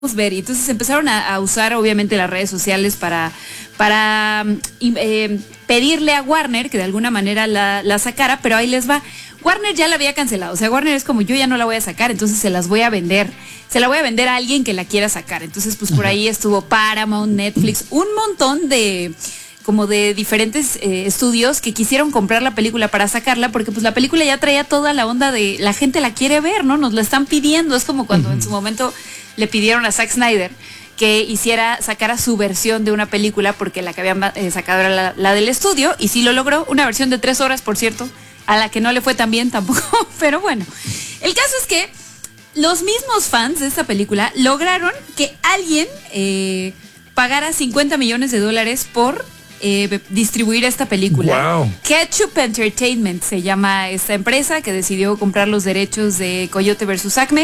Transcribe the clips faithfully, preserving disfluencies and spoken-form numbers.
ver. Y entonces empezaron a, a usar obviamente las redes sociales para, para eh, pedirle a Warner que de alguna manera la, la sacara, pero ahí les va. Warner ya la había cancelado, o sea, Warner es como, yo ya no la voy a sacar, entonces se las voy a vender, se la voy a vender a alguien que la quiera sacar. Entonces pues por ahí estuvo Paramount, Netflix, un montón de como de diferentes eh, estudios que quisieron comprar la película para sacarla, porque pues la película ya traía toda la onda de la gente la quiere ver, ¿no? Nos la están pidiendo, es como cuando uh-huh. en su momento le pidieron a Zack Snyder que hiciera, sacara su versión de una película, porque la que habían eh, sacado era la, la del estudio, y sí lo logró, una versión de tres horas, por cierto, a la que no le fue tan bien tampoco, pero bueno, el caso es que los mismos fans de esta película lograron que alguien eh, pagara cincuenta millones de dólares por Eh, distribuir esta película. Wow. Ketchup Entertainment se llama esta empresa que decidió comprar los derechos de Coyote versus Acme.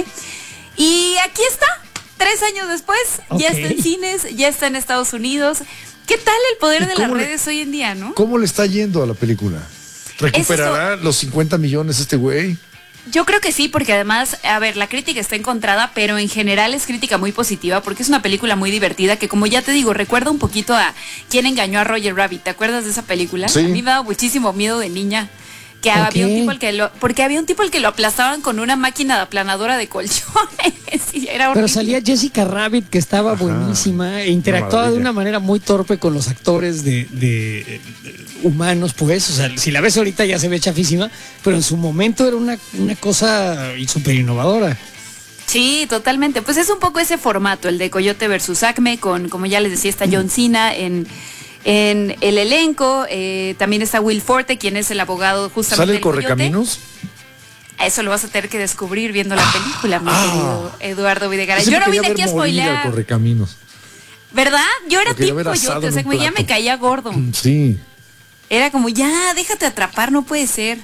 Y aquí está, tres años después, okay. ya está en cines, ya está en Estados Unidos. ¿Qué tal el poder de las le, redes hoy en día, no? ¿Cómo le está yendo a la película? ¿Recuperará Eso, los cincuenta millones este güey? Yo creo que sí, porque además, a ver, la crítica está encontrada, pero en general es crítica muy positiva, porque es una película muy divertida que, como ya te digo, recuerda un poquito a Quién engañó a Roger Rabbit. ¿Te acuerdas de esa película? Sí. A mí me daba muchísimo miedo de niña. Que ¿Por había qué? un tipo al que lo, porque había un tipo al que lo aplastaban con una máquina de aplanadora de colchones. Sí, era Pero salía Jessica Rabbit, que estaba Ajá. buenísima, e interactuaba de una manera muy torpe con los actores de, de, de humanos, pues. O sea, si la ves ahorita ya se ve chafísima, pero en su momento era una, una cosa súper innovadora. Sí, totalmente. Pues es un poco ese formato, el de Coyote versus Acme, con, como ya les decía, está John Cena en... En el elenco eh, también está Will Forte, quien es el abogado justamente ¿Sale el del Correcaminos? Eso lo vas a tener que descubrir viendo la película, mi ah, querido Eduardo Videgaray. Yo no vine aquí a spoilear. Correcaminos. ¿Verdad? Yo era tipo Coyote, o sea, como ya me caía gordo. Sí. Era como, ya, déjate atrapar, no puede ser.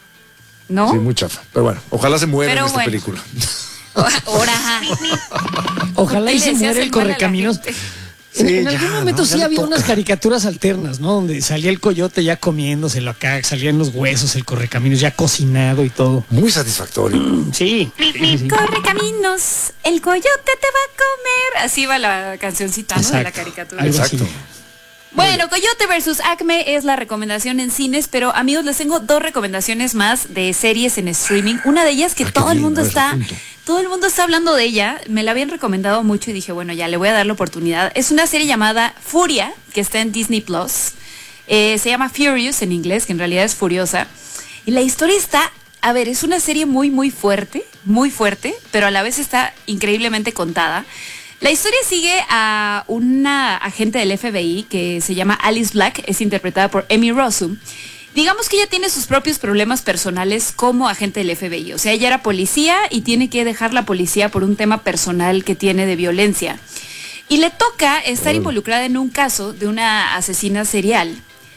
¿No? Sí, muy chafa. Pero bueno, ojalá se muera Pero en esta bueno. película. Ahora. Ojalá y se muera el Correcaminos. Sí, en algún ya, momento no, sí había toca. unas caricaturas alternas, ¿no? Donde salía el coyote ya comiéndoselo acá, salían los huesos, el Correcaminos ya cocinado y todo. Muy satisfactorio. Sí. sí, sí. Correcaminos, el coyote te va a comer. Así va la cancioncita, ¿no? De la caricatura. Exacto. Bueno, Coyote versus Acme es la recomendación en cines, pero amigos, les tengo dos recomendaciones más de series en streaming. Una de ellas que ah, todo el mundo está, todo el mundo está hablando de ella. Me la habían recomendado mucho y dije, bueno, ya le voy a dar la oportunidad. Es una serie llamada Furia, que está en Disney Plus. Eh, se llama Furious en inglés, que en realidad es Furiosa. Y la historia está, a ver, es una serie muy, muy fuerte, muy fuerte, pero a la vez está increíblemente contada. La historia sigue a una agente del F B I que se llama Alice Black, es interpretada por Emmy Rossum. Digamos que ella tiene sus propios problemas personales como agente del F B I. O sea, ella era policía y tiene que dejar la policía por un tema personal que tiene de violencia. Y le toca estar involucrada en un caso de una asesina serial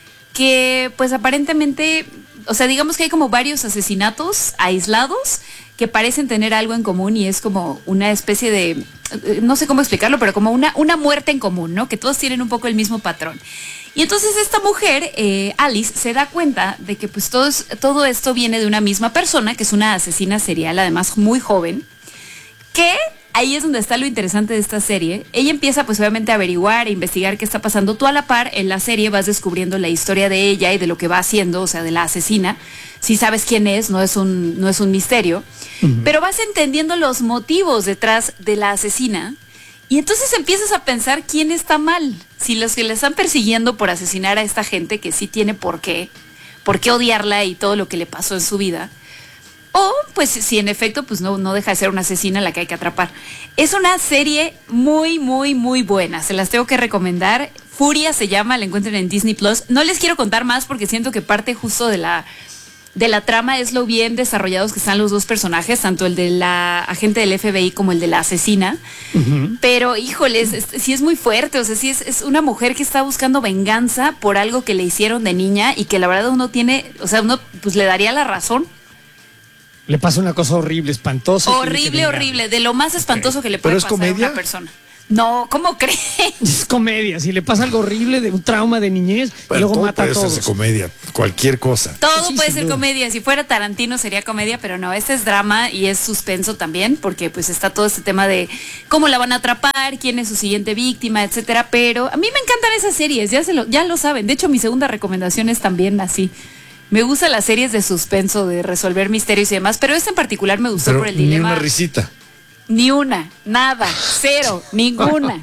que, pues aparentemente, o sea, digamos que hay como varios asesinatos aislados que parecen tener algo en común y es como una especie de, no sé cómo explicarlo, pero como una, una muerte en común, ¿no? Que todos tienen un poco el mismo patrón. Y entonces esta mujer, eh, Alice, se da cuenta de que pues todo, todo esto viene de una misma persona, que es una asesina serial, además muy joven, que ahí es donde está lo interesante de esta serie. Ella empieza pues obviamente a averiguar, a investigar qué está pasando. Tú a la par en la serie vas descubriendo la historia de ella y de lo que va haciendo, o sea, de la asesina. Si sabes quién es, no es un, no es un misterio. Uh-huh. Pero vas entendiendo los motivos detrás de la asesina. Y entonces empiezas a pensar quién está mal. Si los que le están persiguiendo por asesinar a esta gente, que sí tiene por qué, por qué odiarla y todo lo que le pasó en su vida. O, pues, si en efecto, pues no, no deja de ser una asesina a la que hay que atrapar. Es una serie muy, muy, muy buena. Se las tengo que recomendar. Furia se llama, la encuentran en Disney Plus. No les quiero contar más porque siento que parte justo de la, de la trama es lo bien desarrollados que están los dos personajes, tanto el de la agente del F B I como el de la asesina. Uh-huh. Pero, híjoles, es, sí es muy fuerte. O sea, sí es, es una mujer que está buscando venganza por algo que le hicieron de niña y que la verdad uno tiene, o sea, uno pues le daría la razón. Le pasa una cosa horrible, espantosa. Horrible, horrible, de lo más espantoso okay. que le puede pasar a una persona. No, ¿cómo crees? Es comedia. Si le pasa algo horrible de un trauma de niñez, Bueno, y luego todo mata a puede todos. hacerse comedia, cualquier cosa. Todo Sí, puede sin ser duda. comedia. Si fuera Tarantino sería comedia, pero no, este es drama y es suspenso también, porque pues está todo este tema de cómo la van a atrapar, quién es su siguiente víctima, etcétera. Pero a mí me encantan esas series, ya se lo, ya lo saben. De hecho, mi segunda recomendación es también así. Me gustan las series de suspenso, de resolver misterios y demás, pero esta en particular me gustó Pero por el ni dilema. una risita. Ni una, nada, cero, ninguna,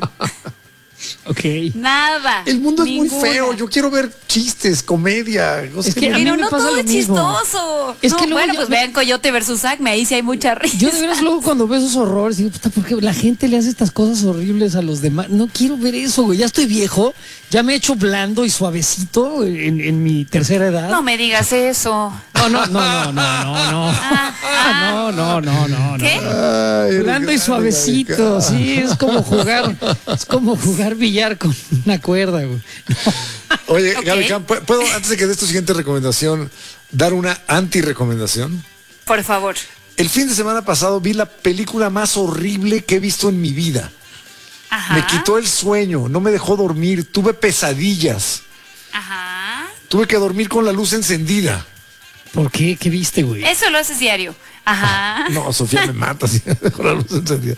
Ok. nada. El mundo es ninguna. muy feo. Yo quiero ver chistes, comedia. cosas Es que a mí Pero me no pasa todo lo es mismo. chistoso. Es No, que luego bueno, yo- pues vean Coyote versus Acme, ahí sí hay mucha risa. Yo de veras luego cuando veo esos horrores digo, puta, ¿por qué la gente le hace estas cosas horribles a los demás? No quiero ver eso, güey. Ya estoy viejo, ya me he hecho blando y suavecito en, en mi tercera edad. No me digas eso. No, no, no, no, no, no, no. No, no, no, no, no. ¿Qué? Ay, eres Blando y grande, suavecito, Gaby. sí, es como jugar, es como jugar billar con una cuerda, güey. Oye, Ok. Gaby Cam, ¿pu- ¿puedo, antes de que des tu siguiente recomendación, dar una anti-recomendación? Por favor. El fin de semana pasado vi la película más horrible que he visto en mi vida. Ajá. Me quitó el sueño, no me dejó dormir, tuve pesadillas, Ajá. tuve que dormir con la luz encendida. ¿Por qué? ¿Qué viste, güey? Eso lo haces diario. Ajá. No, Sofía me mata si dejo la luz encendida.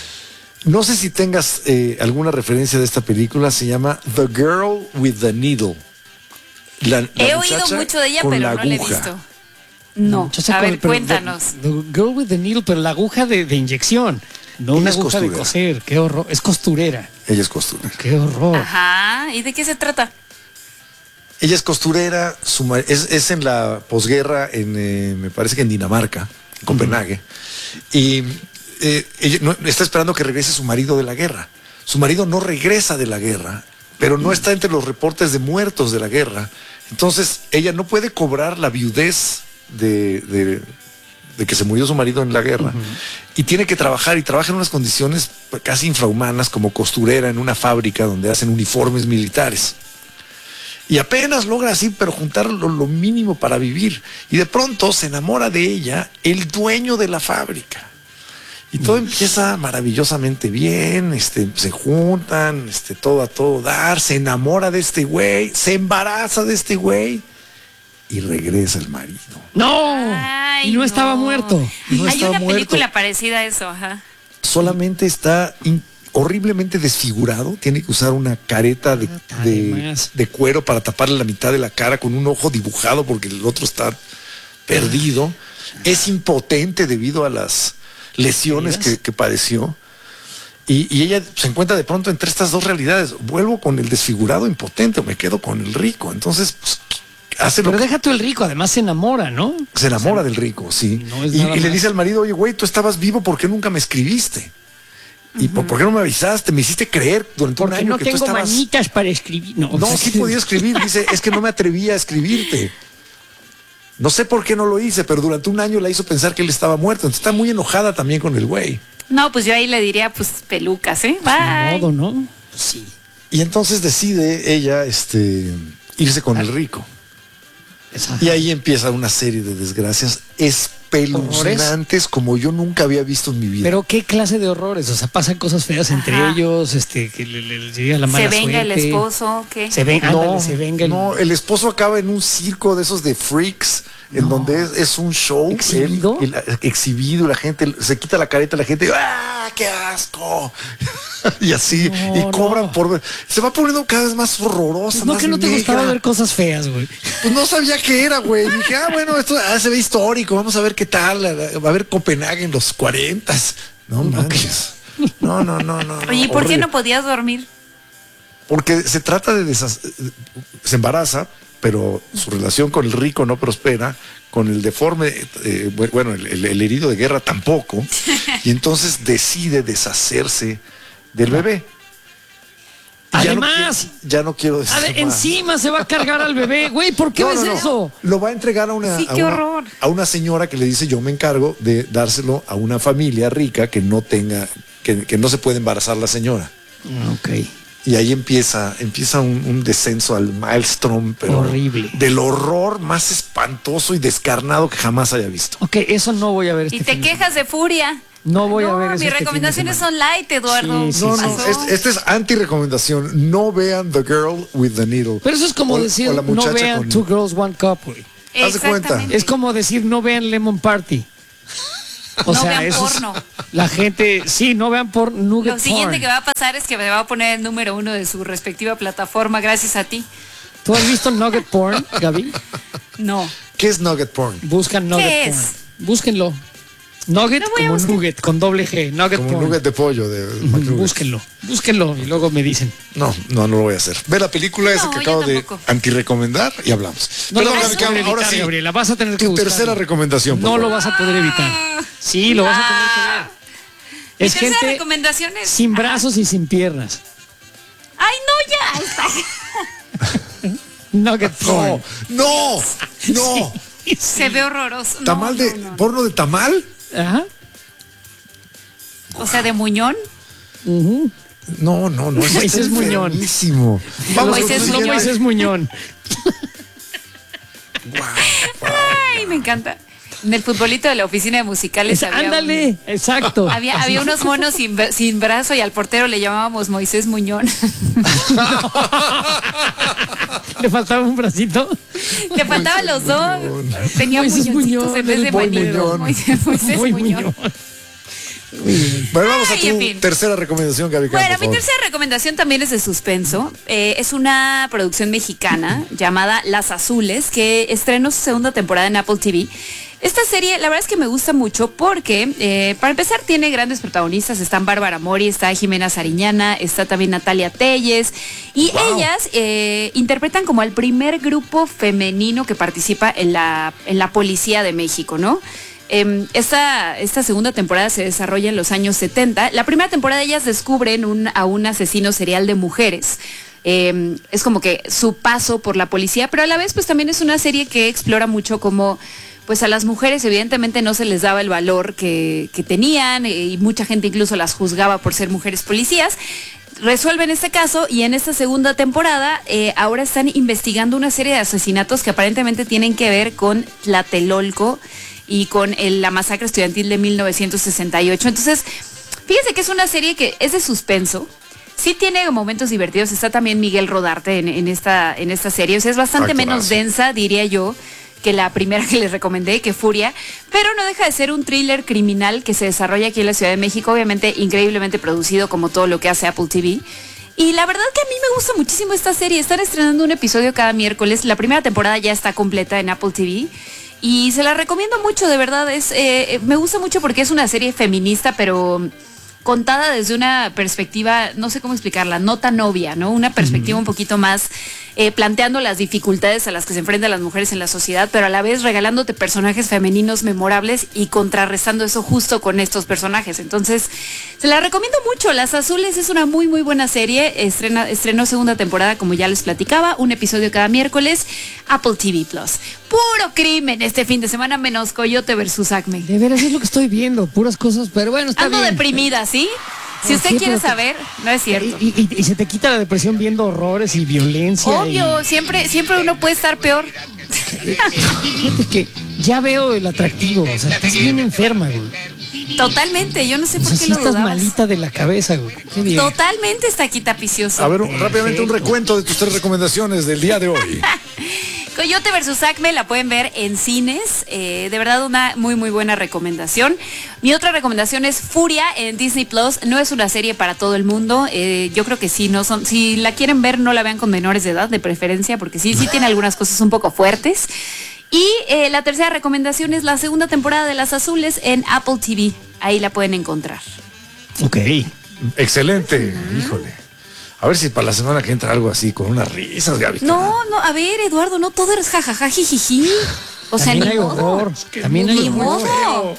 No sé si tengas eh, alguna referencia de esta película, se llama The Girl with the Needle. La- la He oído muchacha mucho de ella, con pero la no la he aguja. visto. No. Muchacha A con- ver, pero- cuéntanos. The, the girl with the needle, pero la aguja de, de inyección, no Ella una es aguja de costurera. coser. Qué horror. Es costurera. Ella es costurera. Qué horror. Ajá. ¿Y de qué se trata? Ella es costurera, su ma- es, es en la posguerra, en, eh, me parece que en Dinamarca, en Copenhague. Y eh, ella no- está esperando que regrese su marido de la guerra. Su marido no regresa de la guerra, pero no está entre los reportes de muertos de la guerra. Entonces, ella no puede cobrar la viudez de, de- de que se murió su marido en la guerra. Y tiene que trabajar, y trabaja en unas condiciones casi infrahumanas como costurera en una fábrica donde hacen uniformes militares. Y apenas logra así, pero juntar lo, lo mínimo para vivir. Y de pronto se enamora de ella el dueño de la fábrica. Y todo empieza maravillosamente bien, este, se juntan, este, todo a todo dar, se enamora de este güey, se embaraza de este güey y regresa el marido. No. Ay, y no, estaba muerto. No Hay estaba una muerto. película parecida a eso, ajá. Solamente está in- horriblemente desfigurado, tiene que usar una careta de, de, Además. de cuero para taparle la mitad de la cara con un ojo dibujado porque el otro está perdido. Es impotente debido a las lesiones que, que padeció. Y, y ella se encuentra de pronto entre estas dos realidades. Vuelvo con el desfigurado impotente o me quedo con el rico. Entonces, pues, hace lo Pero que deja tú el rico, además se enamora, ¿no? se enamora del rico, sí. no es y nada y le más. dice al marido, oye, güey, tú estabas vivo, ¿por qué nunca me escribiste? ¿Y por, por qué no me avisaste? Me hiciste creer durante un Porque año no que tú tengo estabas... manitas para escribir. No, No, sí podía escribir. Dice, es que no me atrevía a escribirte. No sé por qué no lo hice, pero durante un año la hizo pensar que él estaba muerto. Entonces está muy enojada también con el güey. No, pues yo ahí le diría, pues, pelucas, ¿eh? Ni Bye. modo, ¿no? Sí. Y entonces decide ella este, irse con el rico. Esa- Y ahí empieza una serie de desgracias espeluznantes como yo nunca había visto en mi vida. Pero qué clase de horrores, o sea, pasan cosas feas entre Ajá. ellos, este, que le, le- les llega la mala Se venga el suerte. esposo, ¿qué? Se venga, no, ándale, se venga el... no, el esposo acaba en un circo de esos de freaks, en donde es, es un show ¿Exhibido? él- él- exhibido, la gente se quita la careta, la gente, ¡ah, qué asco! y así, No, y cobran no. por ver. Se va poniendo cada vez más horrorosa, No más que no te negra. gustaba ver cosas feas, güey. Pues no sabía qué era, güey. Dije, ah, bueno, esto ah, se ve histórico, vamos a ver qué tal. Va a haber Copenhague en los cuarentas. No manches. No, no, no, no. Oye, ¿y por qué horrible. no podías dormir? Porque se trata de desas- se embaraza, pero su relación con el rico no prospera, con el deforme, eh, bueno, el, el- el herido de guerra tampoco, y entonces decide deshacerse del bebé. Y ya no Además, quiero- ya no quiero decir a ver, más. encima se va a cargar al bebé, güey, ¿por qué No, ves no, no. eso? Lo va a entregar a una, Sí, a qué una- horror. a una señora que le dice, yo me encargo de dárselo a una familia rica que no tenga, que, que no se puede embarazar la señora. Ok. Y ahí empieza, empieza un, un descenso al maelstrom, pero Horrible. del horror más espantoso y descarnado que jamás haya visto. Ok, eso no voy a ver. Y este te fin de quejas de furia. No voy no, a ver eso. Mis este recomendaciones fin de son light, Eduardo. Sí, sí, No, sí. no, este, este es anti-recomendación. No vean The Girl with the Needle. Pero eso es como O- decir, o la no muchacha vean con- Two Girls, One Cup, güey. Haz de cuenta. Exactamente. Es como decir, no vean Lemon Party. O No sea, vean eso es- porno. la gente, sí, no vean por nugget Lo siguiente porn. que va a pasar es que me va a poner el número uno de su respectiva plataforma gracias a ti. ¿Tú has visto nugget porn, Gaby? No. ¿Qué es nugget porn? Buscan nugget ¿Qué porn. es? Búsquenlo. Nugget Lo voy a como buscar. nugget, con doble G. Nugget Como un porn. nugget de pollo de Ujú, McNugget. Búsquenlo. Búsquenlo y luego me dicen. No, no, no lo voy a hacer. Ve la película esa No, que yo acabo de tampoco. anti-recomendar y hablamos. No lo Perdón, vas a Gaby, poder que ahora evitar, sí. Gabriela. Vas a tener que Tu buscar. tercera recomendación. por No lo favor. vas a poder evitar. Sí, lo vas a tener que ver. Mi Es tercera gente recomendación es... sin brazos y sin piernas. Ay, no, ya. Está. Nugget porn. No, no, no. Sí. Se ve horroroso. No, ¿Tamal de no, no. porno de tamal? Ajá. O sea, de muñón. Ujú. No, no, no. eso Moisés está Muñón. enfermísimo. Vamos Moisés con tu No, siguiente. Moisés Muñón. Ay, me encanta. En el futbolito de la oficina de musicales Es- había un- ándale, exacto. Había, había unos monos sin, bra- sin brazo y al portero le llamábamos Moisés Muñón. Le faltaba un bracito. Le faltaban los dos. Tenía Moisés muñoncitos Muñón, en vez el de Muy manitos. Muñón. Moisés, Moisés Muy Muñón. Muñón. Muy bien. Bueno, vamos a Ay, en tu fin. tercera recomendación, Gaby. Cam, Bueno, por mi favor. tercera recomendación también es de suspenso. Eh, es una producción mexicana llamada Las Azules, que estrenó su segunda temporada en Apple T V. Esta serie, la verdad es que me gusta mucho porque, eh, para empezar, tiene grandes protagonistas. Están Bárbara Mori, está Jimena Sariñana, está también Natalia Telles. Y Wow. ellas eh, interpretan como al primer grupo femenino que participa en la, en la policía de México, ¿no? Eh, esta, esta segunda temporada se desarrolla en los años setenta. La primera temporada ellas descubren un, a un asesino serial de mujeres. Eh, es como que su paso por la policía, pero a la vez pues también es una serie que explora mucho cómo pues a las mujeres evidentemente no se les daba el valor que, que tenían, eh, y mucha gente incluso las juzgaba por ser mujeres policías. Resuelven este caso y en esta segunda temporada eh, ahora están investigando una serie de asesinatos que aparentemente tienen que ver con Tlatelolco y con el- la masacre estudiantil de mil novecientos sesenta y ocho. Entonces, fíjense que es una serie que es de suspenso. Sí tiene momentos divertidos. Está también Miguel Rodarte en, en esta, en esta serie. O sea, es bastante Actorazo. menos densa, diría yo, que la primera que les recomendé, que Furia, pero no deja de ser un thriller criminal que se desarrolla aquí en la Ciudad de México, obviamente increíblemente producido como todo lo que hace Apple T V. Y la verdad que a mí me gusta muchísimo esta serie. Están estrenando un episodio cada miércoles. La primera temporada ya está completa en Apple T V. Y se la recomiendo mucho, de verdad. Es, eh, me gusta mucho porque es una serie feminista, pero contada desde una perspectiva, no sé cómo explicarla, no tan obvia, ¿no? Una perspectiva un poquito más eh, planteando las dificultades a las que se enfrentan las mujeres en la sociedad, pero a la vez regalándote personajes femeninos memorables y contrarrestando eso justo con estos personajes. Entonces, se la recomiendo mucho. Las Azules es una muy, muy buena serie. Estrena, estrenó segunda temporada, como ya les platicaba, un episodio cada miércoles, Apple T V Plus. Puro crimen este fin de semana, menos Coyote versus Acme. De veras es lo que estoy viendo, puras cosas, pero bueno, está Ando bien. deprimida, ¿sí? Si ¿Por usted qué? quiere Pero- saber, no es cierto. Y, y- y se te quita la depresión viendo horrores y violencia. Obvio, siempre, siempre uno puede estar peor. Y, fíjate que ya veo el atractivo, o sea, estás bien enferma, güey. Totalmente, yo no sé O por sea, qué sí lo estás dudabas. malita de la cabeza, güey. Qué bien. Totalmente está aquí tapicioso. A ver, un- rápidamente un Perfecto. recuento de tus tres recomendaciones del día de hoy. Coyote versus Acme la pueden ver en cines. Eh, de verdad, una muy, muy buena recomendación. Mi otra recomendación es Furia en Disney Plus. No es una serie para todo el mundo. Eh, yo creo que sí, no son. Si la quieren ver, no la vean con menores de edad, de preferencia, porque sí, sí tiene algunas cosas un poco fuertes. Y eh, la tercera recomendación es la segunda temporada de Las Azules en Apple T V. Ahí la pueden encontrar. Ok. Excelente, híjole. A ver si para la semana que entra algo así, con unas risas, Gaby. No, no, a ver, Eduardo, no todo eres jajaja, jijiji. O sea, También ni hay modo. horror. También hay Ni horror. modo.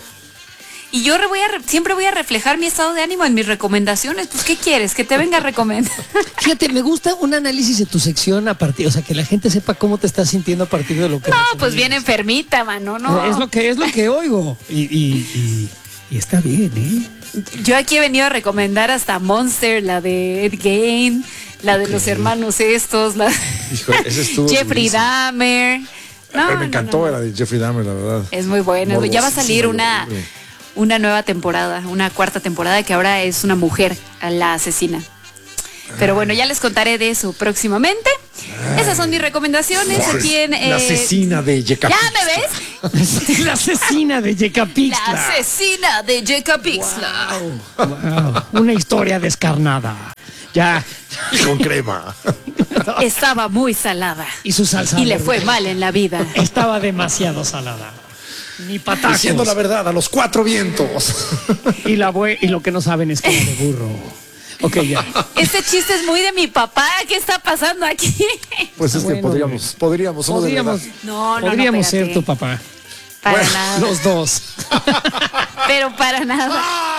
Y yo re- voy a re- siempre voy a reflejar mi estado de ánimo en mis recomendaciones. Pues, ¿qué quieres? Que te venga a recomendar. Fíjate, me gusta un análisis de tu sección a partir, o sea, que la gente sepa cómo te estás sintiendo a partir de lo que No, recomiendas. pues bien enfermita, mano, no. Es lo que es lo que oigo. Y, y, y, y está bien, ¿eh? Yo aquí he venido a recomendar hasta Monster, la de Ed Gein, la de los hermanos estos, la Híjole, ese estuvo Jeffrey durísimo. Dahmer. No, Ay, no, me encantó no, no. la de Jeffrey Dahmer, la verdad. Es muy buena. Ya va a salir Morbosísima, una, horrible. una nueva temporada, una cuarta temporada que ahora es una mujer la asesina. Pero bueno, ya les contaré de eso próximamente. Esas son mis recomendaciones aquí en... Eh, la asesina de Yecapixtla. ¿Ya me ves? La asesina de Yecapixtla. La asesina de Yecapixtla. Wow, wow. Una historia descarnada. Ya. Con crema. Estaba muy salada. Y su salsa. Y le fue mal en la vida. Estaba demasiado salada. Ni patajos. Diciendo la verdad a los cuatro vientos. Y, la bue y lo que no saben es que era de burro. Ok, ya. Este chiste es muy de mi papá. ¿Qué está pasando aquí? Pues es bueno, que podríamos, güey. podríamos, somos podríamos, de verdad. No, no, podríamos no, ser tu papá. Para Bueno, nada. Los dos. Pero para nada.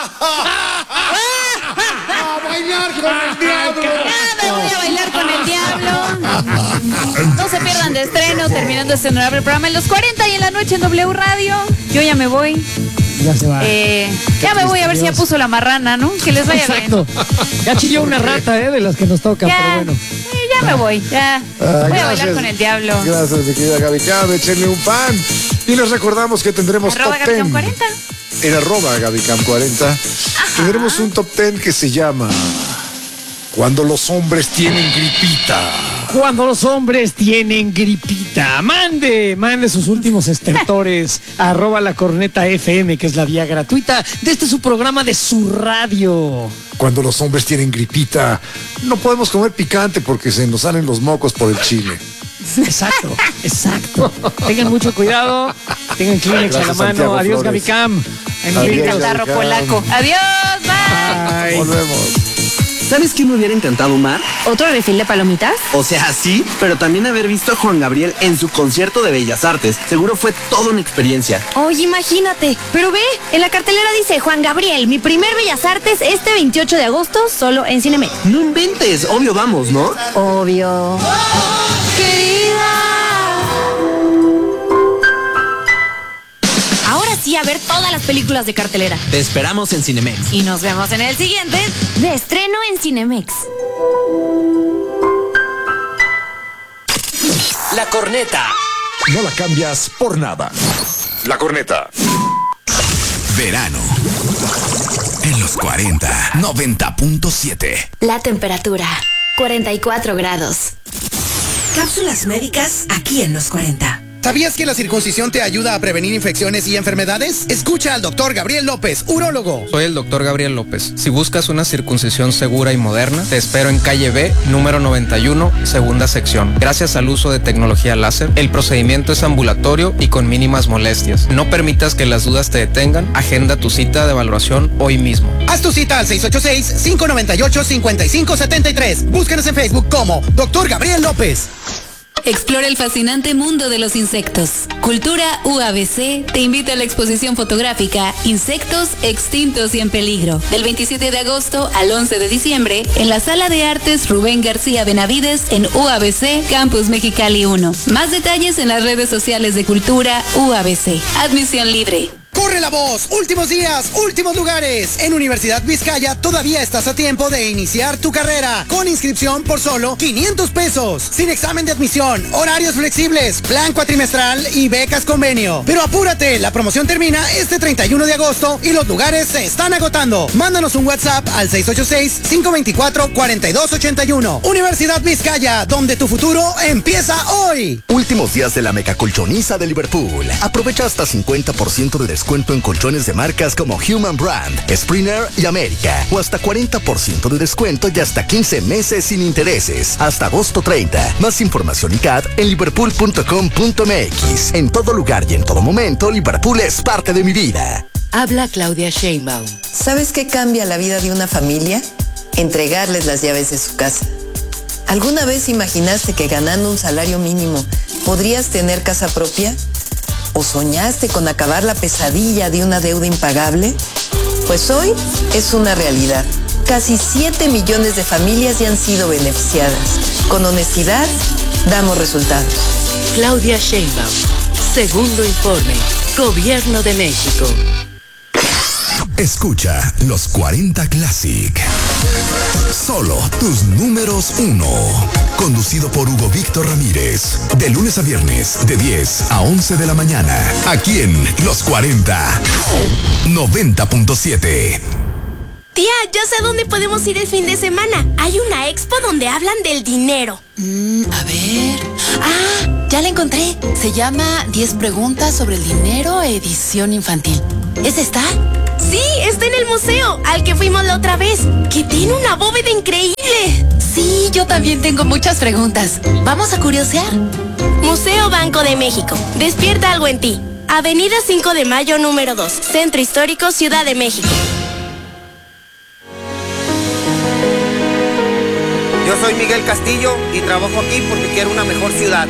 ¡A bailar con el diablo! Ya me voy a bailar con el diablo. No se pierdan de estreno, terminando este honorable programa en los cuarenta y en la noche en W Radio. Yo ya me voy. Ya se va. Eh, ya me voy a ver si ya puso la marrana, ¿no? Que les vaya Exacto. bien. Ya chilló una rata, ¿eh? De las que nos tocan, Ya, pero bueno. eh, ya me voy, ya. Ah, voy a gracias. bailar con el diablo. Gracias, mi querida Gaby Cam, échenle un pan. Y les recordamos que tendremos Arroba top Gabicam ten. cuarenta. En arroba Gabicam cuarenta. Tendremos un top ten que se llama Cuando los hombres tienen gripita. Cuando los hombres tienen gripita, mande, mande sus últimos estertores, arroba la corneta F M, que es la vía gratuita de este su programa de su radio. Cuando los hombres tienen gripita, no podemos comer picante porque se nos salen los mocos por el chile. Exacto, exacto. Tengan mucho cuidado, tengan Kleenex Gracias, a la mano. Santiago Adiós, Flores. Gabicam. Adiós. Catarro polaco. Adiós, bye. Bye. Volvemos. ¿Sabes quién me hubiera encantado, Mar? ¿Otro refil de palomitas? O sea, sí, pero también haber visto a Juan Gabriel en su concierto de Bellas Artes. Seguro fue toda una experiencia. Oye, imagínate. Pero ve, en la cartelera dice Juan Gabriel, mi primer Bellas Artes este veintiocho de agosto, solo en Cinemex. No inventes, obvio vamos, ¿no? Obvio. Ahora sí, a ver todas las películas de cartelera. Te esperamos en Cinemex. Y nos vemos en el siguiente de estreno en Cinemex. La corneta. No la cambias por nada. La corneta. Verano. En los cuarenta, noventa punto siete. La temperatura, cuarenta y cuatro grados. Cápsulas médicas aquí en los cuarenta. ¿Sabías que la circuncisión te ayuda a prevenir infecciones y enfermedades? Escucha al doctor Gabriel López, urólogo. Soy el doctor Gabriel López. Si buscas una circuncisión segura y moderna, te espero en calle B, número noventa y uno, segunda sección. Gracias al uso de tecnología láser, el procedimiento es ambulatorio y con mínimas molestias. No permitas que las dudas te detengan. Agenda tu cita de evaluación hoy mismo. Haz tu cita al seis ocho seis, cinco nueve ocho, cinco cinco siete tres. Búscanos en Facebook como doctor Gabriel López. Explora el fascinante mundo de los insectos. Cultura U A B C te invita a la exposición fotográfica Insectos extintos y en peligro, del veintisiete de agosto al once de diciembre en la Sala de Artes Rubén García Benavides en U A B C Campus Mexicali uno. Más detalles en las redes sociales de Cultura U A B C. Admisión libre. Corre la voz, últimos días, últimos lugares. En Universidad Vizcaya todavía estás a tiempo de iniciar tu carrera con inscripción por solo quinientos pesos, sin examen de admisión, horarios flexibles, plan cuatrimestral y becas convenio. Pero apúrate, la promoción termina este treinta y uno de agosto y los lugares se están agotando. Mándanos un WhatsApp al seis ocho seis, cinco dos cuatro, cuatro dos ocho uno. Universidad Vizcaya, donde tu futuro empieza hoy. Últimos días de la meca colchoniza de Liverpool. Aprovecha hasta cincuenta por ciento de descuento en colchones de marcas como Human Brand, Springer y América, o hasta cuarenta por ciento de descuento y hasta quince meses sin intereses, hasta agosto treinta. Más información y C A D en liverpool punto com punto m x. En todo lugar y en todo momento, Liverpool es parte de mi vida. Habla Claudia Sheinbaum. ¿Sabes qué cambia la vida de una familia? Entregarles las llaves de su casa. ¿Alguna vez imaginaste que ganando un salario mínimo podrías tener casa propia? ¿O soñaste con acabar la pesadilla de una deuda impagable? Pues hoy es una realidad. Casi siete millones de familias ya han sido beneficiadas. Con honestidad, damos resultados. Claudia Sheinbaum. Segundo informe. Gobierno de México. Escucha los cuarenta Classic. Solo tus números uno. Conducido por Hugo Víctor Ramírez. De lunes a viernes, de diez a once de la mañana. Aquí en Los cuarenta. noventa punto siete. Tía, ya sé a dónde podemos ir el fin de semana. Hay una expo donde hablan del dinero. Mm, a ver. Ah, ya la encontré. Se llama diez preguntas sobre el dinero, edición infantil. ¿Es esta? Sí, está en el museo, al que fuimos la otra vez, que tiene una bóveda increíble. Sí, yo también tengo muchas preguntas. ¿Vamos a curiosear? Museo Banco de México. Despierta algo en ti. Avenida cinco de mayo, número dos. Centro Histórico, Ciudad de México. Yo soy Miguel Castillo y trabajo aquí porque quiero una mejor ciudad.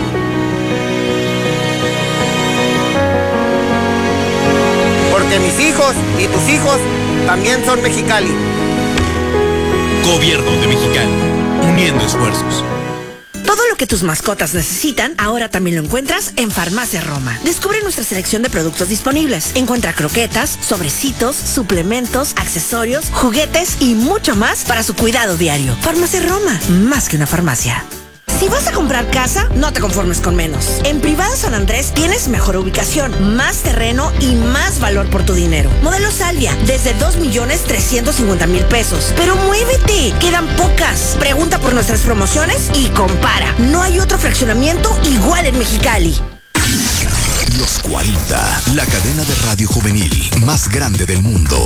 Porque mis hijos y tus hijos también son Mexicali. Gobierno de Mexicali, uniendo esfuerzos. Todo lo que tus mascotas necesitan, ahora también lo encuentras en Farmacia Roma. Descubre nuestra selección de productos disponibles. Encuentra croquetas, sobrecitos, suplementos, accesorios, juguetes y mucho más para su cuidado diario. Farmacia Roma, más que una farmacia. Si vas a comprar casa, no te conformes con menos. En Privado San Andrés tienes mejor ubicación, más terreno y más valor por tu dinero. Modelo Salvia, desde dos millones trescientos cincuenta mil pesos. Pero muévete, quedan pocas. Pregunta por nuestras promociones y compara. No hay otro fraccionamiento igual en Mexicali. Los cuarenta, la cadena de radio juvenil más grande del mundo.